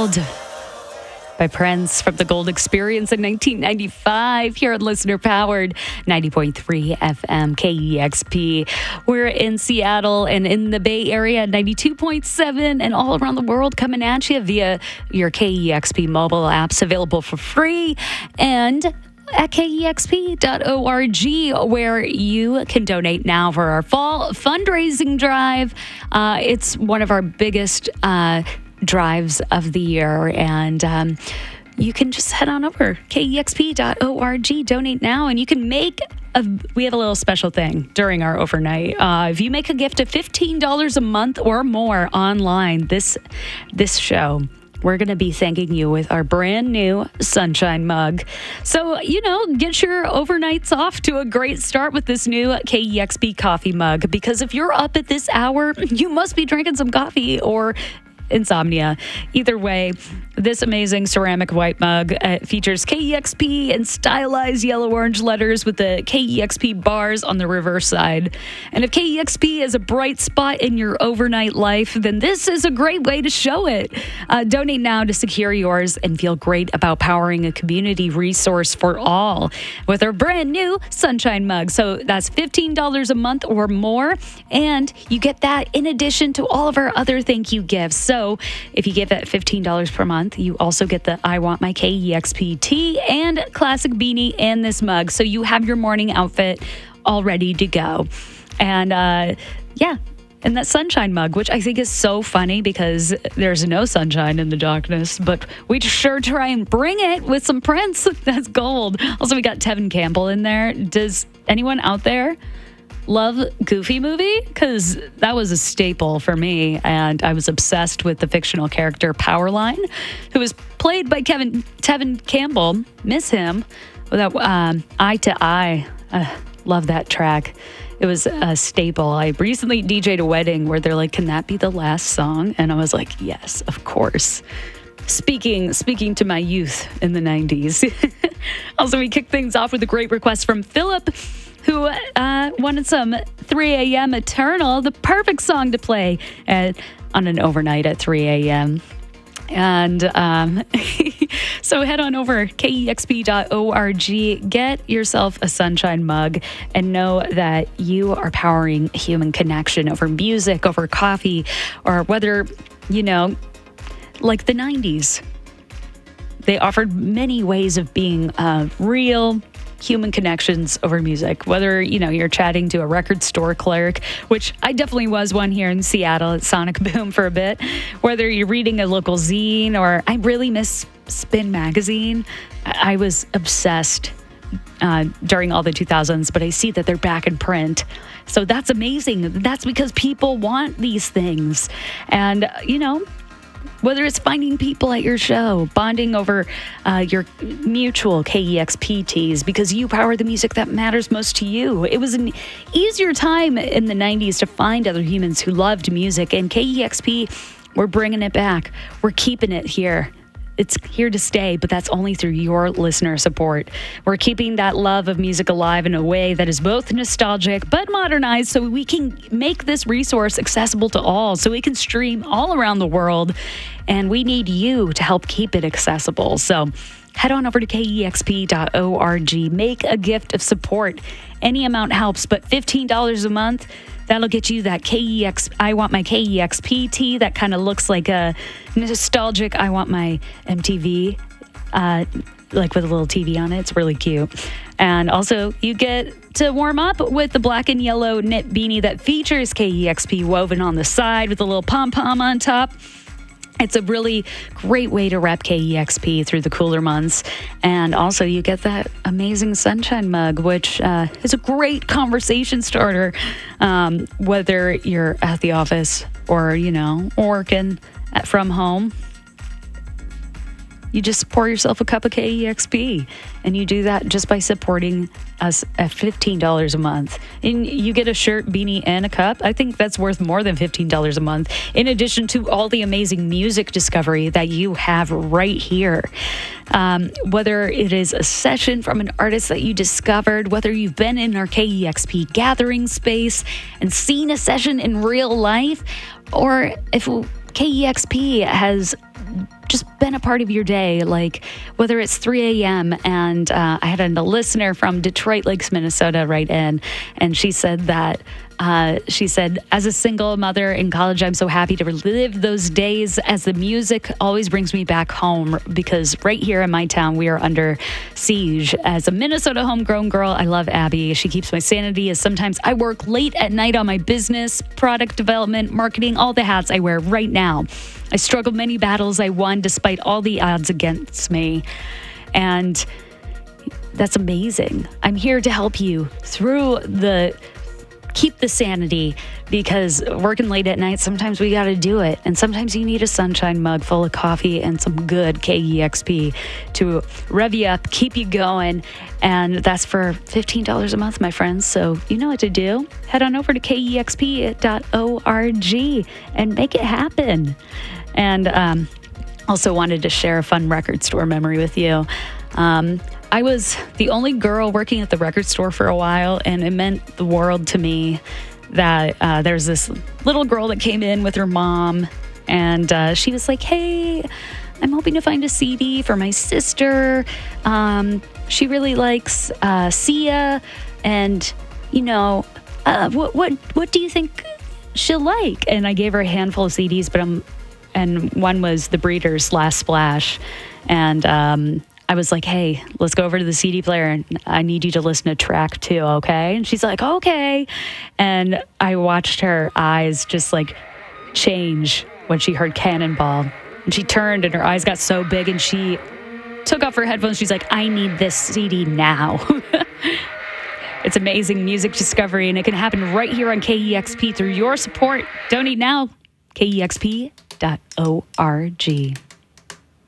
World by Prince from the Gold Experience in 1995 here on Listener Powered 90.3 FM KEXP. We're in Seattle and in the Bay Area 92.7 and all around the world coming at you via your KEXP mobile apps available for free and at kexp.org, where you can donate now for our fall fundraising drive. It's one of our biggest drives of the year, and you can just head on over kexp.org, donate now, and you can we have a little special thing during our overnight. If you make a gift of $15 a month or more online this show, we're going to be thanking you with our brand new Sunshine mug. So, get your overnights off to a great start with this new KEXP coffee mug, because if you're up at this hour, you must be drinking some coffee or insomnia. Either way, this amazing ceramic white mug features KEXP in stylized yellow-orange letters with the KEXP bars on the reverse side. And if KEXP is a bright spot in your overnight life, then this is a great way to show it. Donate now to secure yours and feel great about powering a community resource for all with our brand new Sunshine mug. So that's $15 a month or more, and you get that in addition to all of our other thank you gifts. So if you give that $15 per month, you also get the I Want My KEXP tee and classic beanie and this mug. So you have your morning outfit all ready to go. And and that sunshine mug, which I think is so funny because there's no sunshine in the darkness, but we sure try and bring it with some Prince. That's gold. Also, we got Tevin Campbell in there. Does anyone out there love Goofy movie? Because that was a staple for me, and I was obsessed with the fictional character Powerline, who was played by Tevin Campbell. Miss him. Without Eye to Eye. Love that track. It was a staple. I recently DJ'd a wedding where they're like, can that be the last song? And I was like, yes, of course. Speaking to my youth in the 90s. Also, we kicked things off with a great request from Philip, who wanted some 3 a.m. Eternal, the perfect song to play on an overnight at 3 a.m. And so head on over kexp.org, get yourself a Sunshine mug, and know that you are powering human connection over music, over coffee, or whether, like the 90s. They offered many ways of being real human connections over music, whether, you're chatting to a record store clerk, which I definitely was one here in Seattle at Sonic Boom for a bit, whether you're reading a local zine, or I really miss Spin Magazine. I was obsessed during all the 2000s, but I see that they're back in print. So that's amazing. That's because people want these things. And, whether it's finding people at your show, bonding over your mutual KEXP tees because you power the music that matters most to you. It was an easier time in the 90s to find other humans who loved music, and KEXP, we're bringing it back. We're keeping it here. It's here to stay, but that's only through your listener support. We're keeping that love of music alive in a way that is both nostalgic but modernized, so we can make this resource accessible to all, so it can stream all around the world. And we need you to help keep it accessible. So head on over to kexp.org. Make a gift of support. Any amount helps, but $15 a month, that'll get you that I Want My KEXP tee that kind of looks like a nostalgic I Want My MTV, like with a little TV on it. It's really cute. And also, you get to warm up with the black and yellow knit beanie that features KEXP woven on the side with a little pom-pom on top. It's a really great way to rep KEXP through the cooler months. And also, you get that amazing Sunshine mug, which is a great conversation starter, whether you're at the office or, working from home. You just pour yourself a cup of KEXP, and you do that just by supporting us at $15 a month. And you get a shirt, beanie, and a cup. I think that's worth more than $15 a month, in addition to all the amazing music discovery that you have right here. Whether it is a session from an artist that you discovered, whether you've been in our KEXP gathering space and seen a session in real life, or if KEXP has just been a part of your day, like whether it's 3 a.m. And I had a listener from Detroit Lakes, Minnesota write in, and she said that as a single mother in college, I'm so happy to relive those days as the music always brings me back home, because right here in my town, we are under siege. As a Minnesota homegrown girl, I love Abby. She keeps my sanity, as sometimes I work late at night on my business, product development, marketing, all the hats I wear right now. I struggled many battles I won despite all the odds against me. And that's amazing. I'm here to help you through keep the sanity, because working late at night, sometimes we got to do it. And sometimes you need a sunshine mug full of coffee and some good KEXP to rev you up, keep you going. And that's for $15 a month, my friends. So you know what to do. Head on over to KEXP.org and make it happen. And also wanted to share a fun record store memory with you. I was the only girl working at the record store for a while, and it meant the world to me that there's this little girl that came in with her mom, and she was like, "Hey, I'm hoping to find a CD for my sister. She really likes Sia, and what do you think she'll like?" And I gave her a handful of CDs, and one was The Breeders' Last Splash, and I was like, "Hey, let's go over to the CD player, and I need you to listen to track 2, okay?" And she's like, "Okay." And I watched her eyes just like change when she heard Cannonball. And she turned and her eyes got so big, and she took off her headphones. She's like, "I need this CD now." It's amazing music discovery, and it can happen right here on KEXP through your support. Donate now, KEXP.org.